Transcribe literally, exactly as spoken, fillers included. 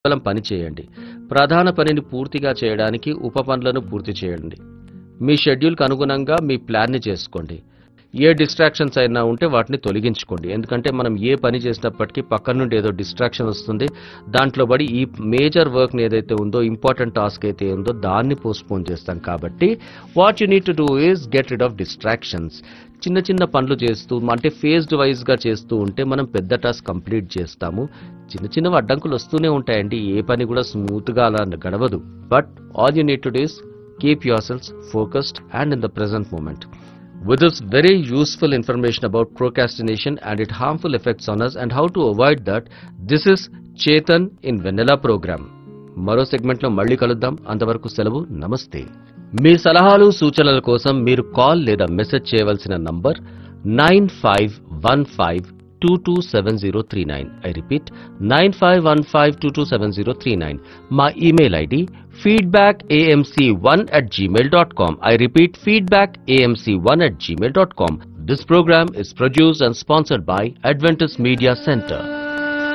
కేవలం పని చేయండి. ప్రధాన పనిని పూర్తిగా చేయడానికి ఉప పనులను పూర్తి చేయండి. మీ షెడ్యూల్కి అనుగుణంగా మీ ప్లాన్ని చేసుకోండి. ఏ డిస్ట్రాక్షన్స్ అయినా ఉంటే వాటిని తొలగించుకోండి. ఎందుకంటే మనం ఏ పని చేసినప్పటికీ పక్కన నుండి ఏదో డిస్ట్రాక్షన్ వస్తుంది. దాంట్లో పడి ఈ మేజర్ వర్క్ని ఏదైతే ఉందో, ఇంపార్టెంట్ టాస్క్ అయితే ఉందో దాన్ని పోస్ట్పోన్ చేస్తాం. కాబట్టి what you need to do is get rid of distractions. చిన్న చిన్న పనులు చేస్తూ అంటే ఫేజ్డ్ వైజ్గా చేస్తూ ఉంటే మనం పెద్ద టాస్క్ కంప్లీట్ చేస్తాము. చిన్న చిన్నవి అడ్డంకులు వస్తూనే ఉంటాయండి. ఏ పని కూడా స్మూత్గా అలా గడవదు. But all you need to do is keep your cells focused and in the present moment. With this very useful information about procrastination and its harmful effects on us and how to avoid that, this is Chetan in Vanilla program. మరో సెగ్మెంట్లో మళ్ళీ కలుద్దాం. అంతవరకు సెలవు. నమస్తే. మీ సలహాలు సూచనల కోసం మీరు కాల్ లేదా మెసేజ్ చేయవలసిన number nine five one five two two seven zero three nine. I repeat nine five one five two two seven zero three nine. మా email ID feedback a m c one at gmail dot com. I repeat feedback a m c one at gmail dot com. This program is produced and sponsored by Adventist Media Center.